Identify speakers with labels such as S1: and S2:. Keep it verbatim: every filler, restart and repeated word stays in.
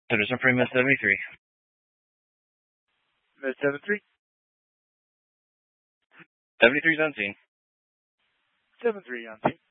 S1: Citizen Free, Miss seventy-three.
S2: Miss seventy-three?
S1: seventy-three's on scene.
S2: seventy-three on scene.